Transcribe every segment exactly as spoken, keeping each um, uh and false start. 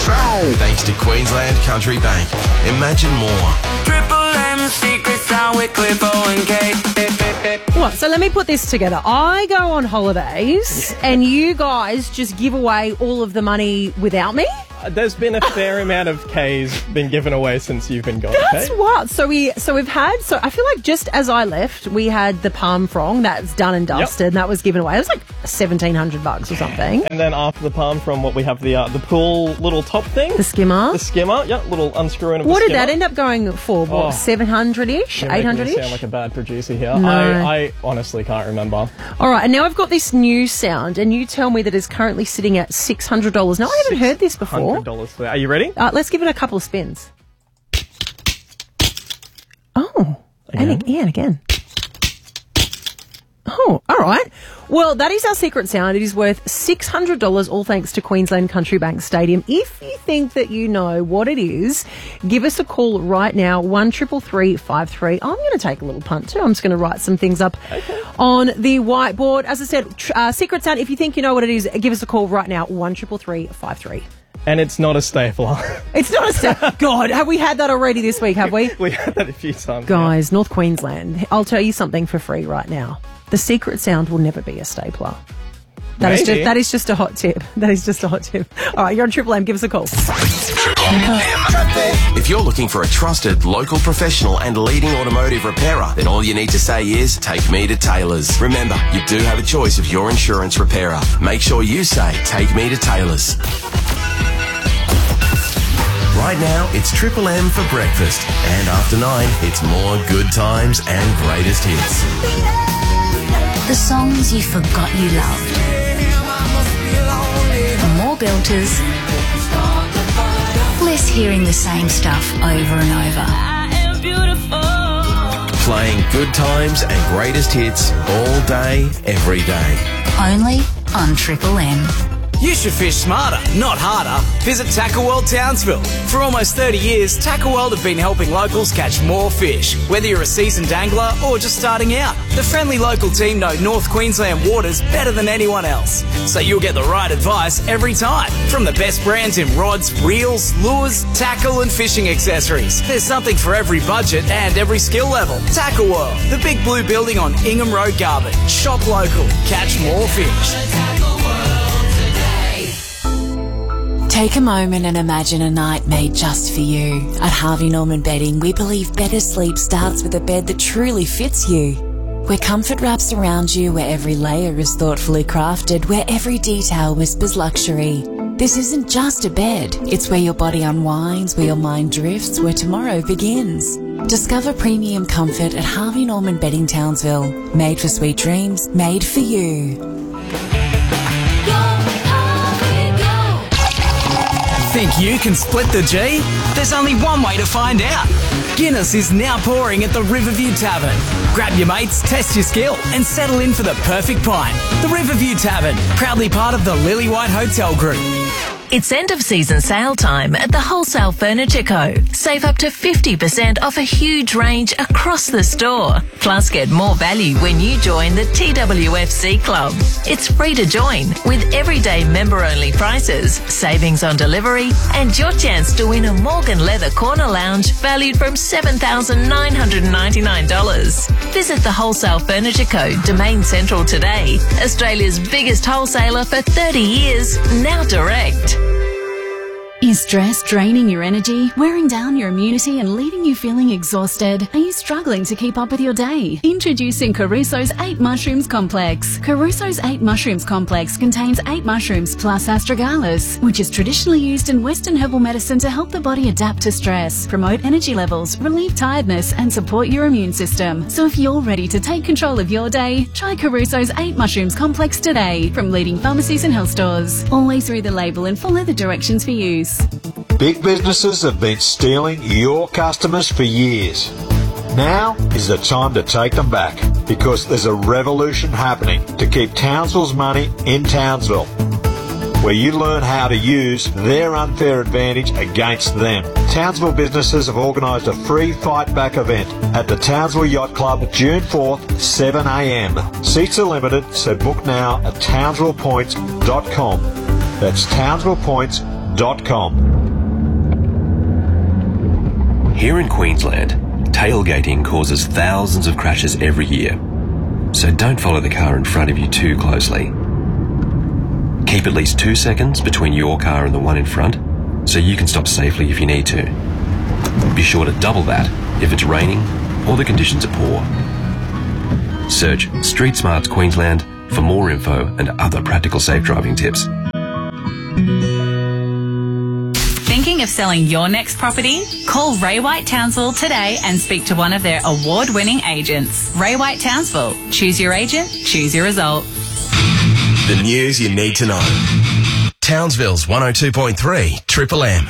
Thanks to Queensland Country Bank. Imagine more. Triple M secret sound with Cliffo and Kate. What? So let me put this together. I go on holidays and you guys just give away all of the money without me? Uh, there's been a fair amount of K's been given away since you've been gone. That's Kate. what. So we so we've had so I feel like just as I left, we had the palm frond that's done and dusted, Yep. and that was given away. It was like seventeen hundred bucks or something. And then after the palm from what we have the uh, the pool little top thing. The skimmer. The skimmer, yeah, little unscrewing of the What did skimmer. that end up going for? What, Oh. seven hundred ish? You're eight making hundred me ish? sound like a bad producer here. No. I, I honestly can't remember. All right, and now I've got this new sound, and you tell me that it's currently sitting at six hundred dollars. Now, I haven't heard this before. one hundred dollars for that. Are you ready? Uh, let's give it a couple of spins. Oh, and, Again? ag- yeah, and again. Oh, all right. Well, that is our secret sound. It is worth six hundred dollars, all thanks to Queensland Country Bank Stadium. If you think that you know what it is, give us a call right now, one triple three five three. I'm going to take a little punt too. I'm just going to write some things up okay. on the whiteboard. As I said, tr- uh, secret sound, if you think you know what it is, give us a call right now, one triple three five three. And it's not a stapler. It's not a stapler. God, have we had that already this week, have we? We had that a few times. Guys, North Queensland, I'll tell you something for free right now. The secret sound will never be a stapler. That is just that is just a hot tip. That is just a hot tip. All right, you're on Triple M. Give us a call. If you're looking for a trusted, local professional and leading automotive repairer, then all you need to say is, take me to Taylor's. Remember, you do have a choice of your insurance repairer. Make sure you say, take me to Taylor's. Right now, it's Triple M for breakfast. And after nine, it's more good times and greatest hits. The songs you forgot you loved. More belters. Less hearing the same stuff over and over. Playing good times and greatest hits all day, every day. Only on Triple M. You should fish smarter, not harder. Visit Tackle World Townsville. For almost thirty years, Tackle World have been helping locals catch more fish. Whether you're a seasoned angler or just starting out, the friendly local team know North Queensland waters better than anyone else. So you'll get the right advice every time. From the best brands in rods, reels, lures, tackle and fishing accessories. There's something for every budget and every skill level. Tackle World, the big blue building on Ingham Road, Garvin. Shop local, catch more fish. Take a moment and imagine a night made just for you. At Harvey Norman Bedding, we believe better sleep starts with a bed that truly fits you. Where comfort wraps around you, where every layer is thoughtfully crafted, where every detail whispers luxury. This isn't just a bed, it's where your body unwinds, where your mind drifts, where tomorrow begins. Discover premium comfort at Harvey Norman Bedding Townsville. Made for sweet dreams, made for you. Think you can split the G? There's only one way to find out. Guinness is now pouring at the Riverview Tavern. Grab your mates, test your skill, and settle in for the perfect pint. The Riverview Tavern, proudly part of the Lily White Hotel Group. It's end of season sale time at the Wholesale Furniture Co. Save up to fifty percent off a huge range across the store. Plus get more value when you join the T W F C Club. It's free to join with everyday member only prices, savings on delivery and your chance to win a Morgan Leather Corner Lounge valued from seven thousand nine hundred ninety-nine dollars. Visit the Wholesale Furniture Co. Domain Central today. Australia's biggest wholesaler for thirty years, now direct. Is stress draining your energy, wearing down your immunity and leaving you feeling exhausted? Are you struggling to keep up with your day? Introducing Caruso's eight Mushrooms Complex. Caruso's eight Mushrooms Complex contains eight mushrooms plus astragalus, which is traditionally used in Western herbal medicine to help the body adapt to stress, promote energy levels, relieve tiredness and support your immune system. So if you're ready to take control of your day, try Caruso's eight Mushrooms Complex today from leading pharmacies and health stores. Always read the label and follow the directions for use. Big businesses have been stealing your customers for years. Now is the time to take them back, because there's a revolution happening to keep Townsville's money in Townsville, where you learn how to use their unfair advantage against them. Townsville businesses have organised a free fight back event at the Townsville Yacht Club June fourth, seven a m. Seats are limited, so book now at townsville points dot com. That's townsville points dot com. Here in Queensland, tailgating causes thousands of crashes every year. So don't follow the car in front of you too closely. Keep at least two seconds between your car and the one in front, so you can stop safely if you need to. Be sure to double that if it's raining or the conditions are poor. Search Street Smarts Queensland for more info and other practical safe driving tips. Thinking of selling your next property? Call Ray White Townsville today and speak to one of their award-winning agents. Ray White Townsville. Choose your agent, choose your result. The news you need to know. Townsville's one oh two point three Triple M.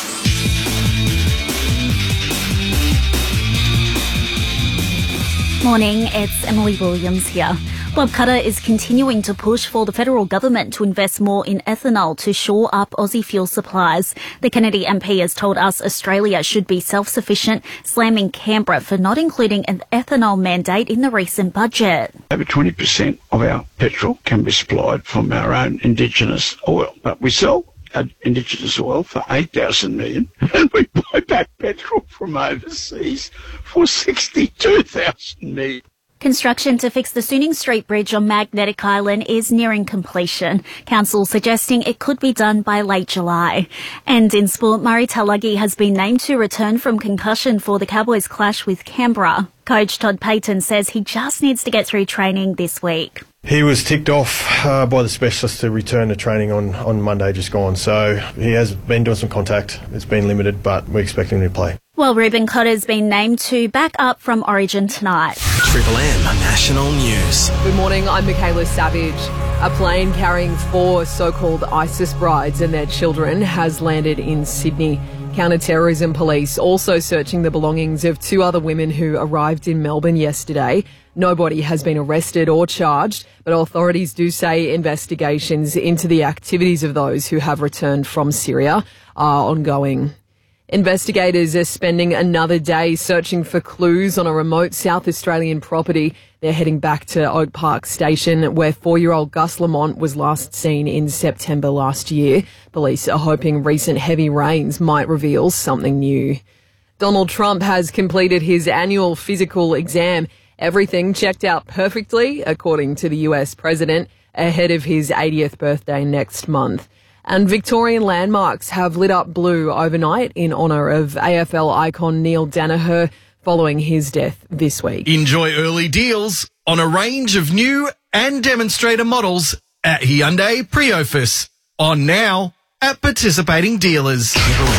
Morning, it's Emily Williams here. Bob Cutter is continuing to push for the federal government to invest more in ethanol to shore up Aussie fuel supplies. The Kennedy M P has told us Australia should be self-sufficient, slamming Canberra for not including an ethanol mandate in the recent budget. Over twenty percent of our petrol can be supplied from our own Indigenous oil, but we sell our Indigenous oil for eight thousand million dollars and we buy back petrol from overseas for sixty-two thousand million dollars. Construction to fix the Suning Street Bridge on Magnetic Island is nearing completion. Council suggesting it could be done by late July. And in sport, Murray Talagi has been named to return from concussion for the Cowboys' clash with Canberra. Coach Todd Payton says he just needs to get through training this week. He was ticked off uh, by the specialist to return to training on, on Monday just gone, so he has been doing some contact. It's been limited, but we expect him to play. Well, Ruben Cotter's been named to back up from Origin tonight. Triple M National News. Good morning, I'm Michaela Savage. A plane carrying four so-called ISIS brides and their children has landed in Sydney. Counter-terrorism police also searching the belongings of two other women who arrived in Melbourne yesterday. Nobody has been arrested or charged, but authorities do say investigations into the activities of those who have returned from Syria are ongoing. Investigators are spending another day searching for clues on a remote South Australian property. They're heading back to Oak Park Station, where four-year-old Gus Lamont was last seen in September last year. Police are hoping recent heavy rains might reveal something new. Donald Trump has completed his annual physical exam. Everything checked out perfectly, according to the U S president, ahead of his eightieth birthday next month. And Victorian landmarks have lit up blue overnight in honour of A F L icon Neil Danaher following his death this week. Enjoy early deals on a range of new and demonstrator models at Hyundai Priofus. On now at participating dealers.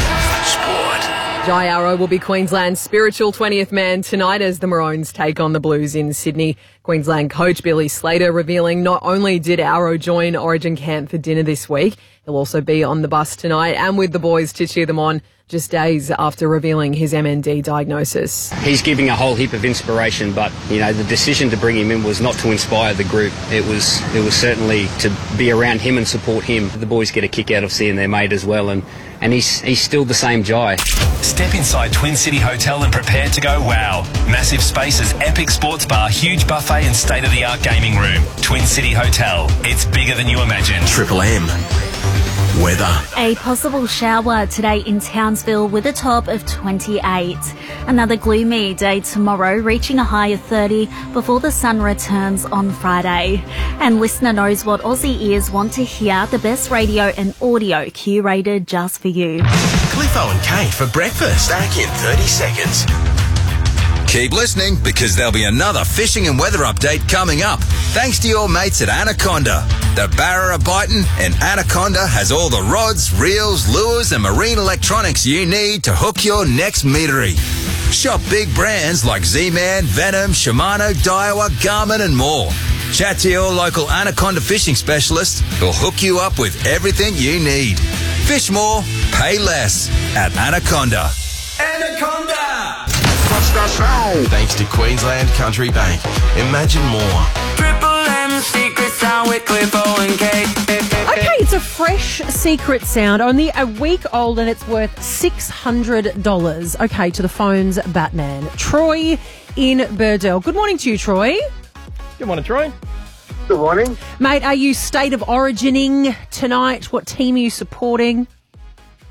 Jai Arrow will be Queensland's spiritual twentieth man tonight as the Maroons take on the Blues in Sydney. Queensland coach Billy Slater revealing not only did Arrow join Origin camp for dinner this week, he'll also be on the bus tonight and with the boys to cheer them on just days after revealing his M N D diagnosis. He's giving a whole heap of inspiration, but, you know, the decision to bring him in was not to inspire the group. It was it was certainly to be around him and support him. The boys get a kick out of seeing their mate as well, and, and he's, he's still the same Jai. Step inside Twin City Hotel and prepare to go wow. Massive spaces, epic sports bar, huge buffet and state-of-the-art gaming room. Twin City Hotel. It's bigger than you imagine. Triple M. Weather. A possible shower today in Townsville with a top of twenty-eight. Another gloomy day tomorrow, reaching a high of thirty before the sun returns on Friday. And listener knows what Aussie ears want to hear, the best radio and audio curated just for you. Cliffo and Kate for breakfast. Back in thirty seconds. Keep listening because there'll be another fishing and weather update coming up. Thanks to your mates at Anaconda. The Barra Biton and Anaconda has all the rods, reels, lures and marine electronics you need to hook your next meatery. Shop big brands like Z-Man, Venom, Shimano, Daiwa, Garmin and more. Chat to your local Anaconda fishing specialist who'll hook you up with everything you need. Fish more, pay less at Anaconda. Anaconda! Thanks to Queensland Country Bank. Imagine more. Triple M secret sound with Cliffo and Kate. Okay, it's a fresh secret sound, only a week old, and it's worth six hundred dollars. Okay, to the phones, Batman. Troy in Burdell. Good morning to you, Troy. Good morning, Troy. Good morning. Mate, are you state of origining tonight? What team are you supporting?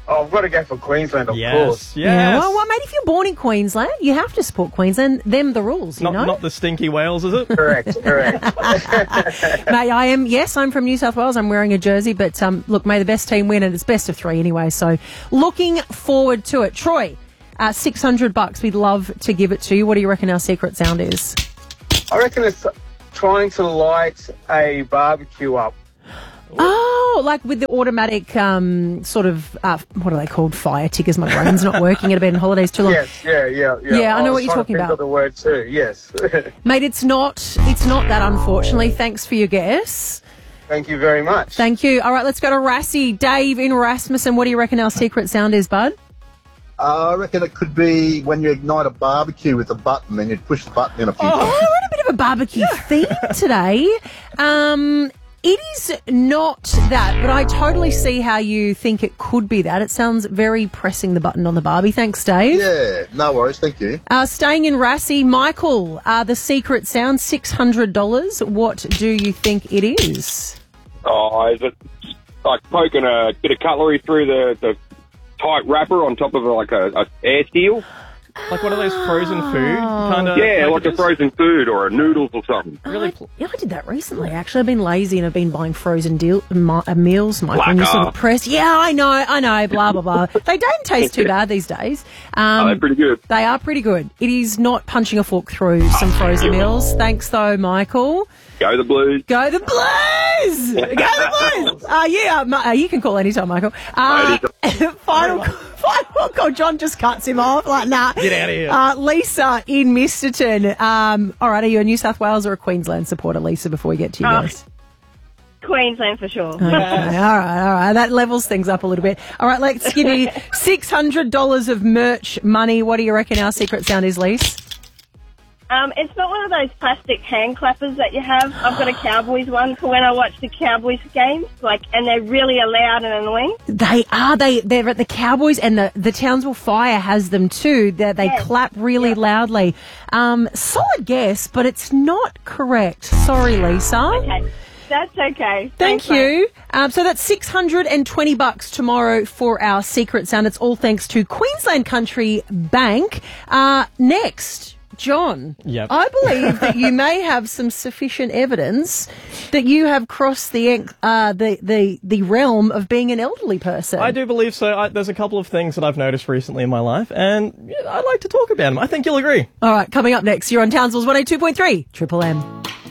Oh, I've got to go for Queensland, of Yes, course. Yeah, well, well, mate, if you're born in Queensland, you have to support Queensland. Them the rules, you Not, know? not the stinky whales, is it? Correct, correct. Mate, I am, yes, I'm from New South Wales. I'm wearing a jersey, but um, look, may the best team win, and it's best of three anyway, so looking forward to it. Troy, uh, six hundred bucks, we'd love to give it to you. What do you reckon our secret sound is? I reckon it's trying to light a barbecue up. Oh, like with the automatic um, sort of, uh, what are they called? Fire tickers. My brain's not working. I've been on holidays too long. Yes, yeah, yeah, yeah. Yeah, I know was what you're trying to talking think about. of the word too. Yes. Mate, it's not, it's not that, unfortunately. Thanks for your guess. Thank you very much. Thank you. All right, let's go to Rassie. Dave in Rasmussen, what do you reckon our secret sound is, bud? Uh, I reckon it could be when you ignite a barbecue with a button and you push the button in a few Oh, times. we're in a bit of a barbecue theme today. Um, it is not that, but I totally see how you think it could be that. It sounds very pressing the button on the Barbie. Thanks, Dave. Yeah, no worries, thank you. Uh, staying in Rassie, Michael, uh, the secret sound, six hundred dollars. What do you think it is? Oh, is it like poking a bit of cutlery through the, the tight wrapper on top of like a, a air seal? Like one of those frozen food kind of. Yeah, like a frozen food or a noodles or something. Really? I, yeah, I did that recently. Actually, I've been lazy and I've been buying frozen deal, mi- uh, meals, Michael. And you sort of Blacker. press. Yeah, I know, I know. Blah blah blah. They don't taste too bad these days. Um, Oh, they're pretty good. They are pretty good. It is not punching a fork through some frozen meals. Thanks, though, Michael. Go the Blues. Go the Blues! Go the Blues! Uh, yeah, uh, you can call anytime, Michael. Uh, final, final call. John just cuts him off. Like, nah. Get outta here. Uh, Lisa in Misterton. Um, all right, are you a New South Wales or a Queensland supporter, Lisa, before we get to you Oh. guys? Queensland for sure. Okay, all right, all right. That levels things up a little bit. All right, let's give you six hundred dollars of merch money. What do you reckon our secret sound is, Lise? Um, it's not one of those plastic hand clappers that you have. I've got a Cowboys one for when I watch the Cowboys games, like, and they're really loud and annoying. They are. They they're at the Cowboys, and the, the Townsville Fire has them too. They they Yes. clap really loudly. Um, solid guess, but it's not correct. Sorry, Lisa. Okay, that's okay. Thank Thanks, you. Um, so that's six hundred twenty bucks tomorrow for our secret sound. It's all thanks to Queensland Country Bank. Uh, next, John. Yep. I believe that you may have some sufficient evidence that you have crossed the uh, the, the the realm of being an elderly person. I do believe so. I, there's a couple of things that I've noticed recently in my life, and yeah, I'd like to talk about them. I think you'll agree. All right, coming up next, you're on Townsville's one oh two point three Triple M.